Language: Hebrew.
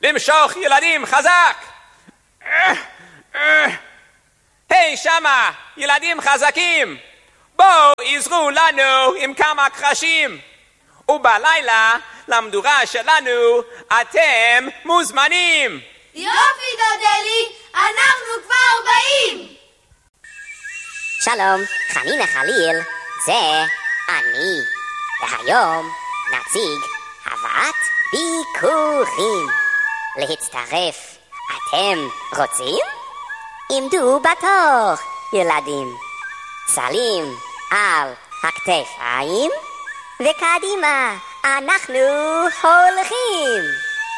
למשוך ילדים חזק. היי שמה, ילדים חזקים, בואו עזרו לנו עם כמה קרשים. ובלילה למדורה שלנו אתם מוזמנים. יופי דודלי, אנחנו כבר באים. שלום, חנינה חליל, זה אני. והיום נציג הבאת ביקורים. להצטרף, אתם רוצים? עמדו בתור, ילדים. סלים על הכתפיים, וקדימה אנחנו הולכים.